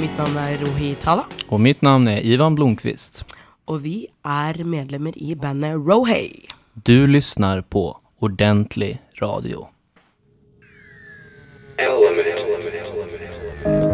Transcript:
Mitt navn Rohi Tala. Og mitt navn Ivan Blomqvist. Og vi medlemmer i bandet Rohey. Du lyssnar på Ordentlig Radio. Element.